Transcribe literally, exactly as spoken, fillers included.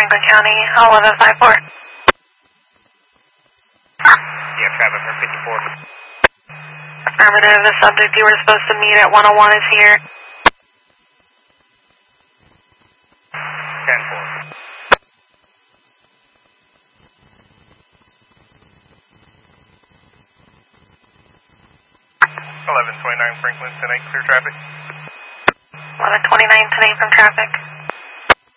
Franklin County, eleven five four. Yeah, traffic for fifty-four. Affirmative, the subject you were supposed to meet at one oh one is here. ten four. eleven twenty-nine Franklin, ten eight, clear traffic. eleven twenty-nine, ten eight from traffic.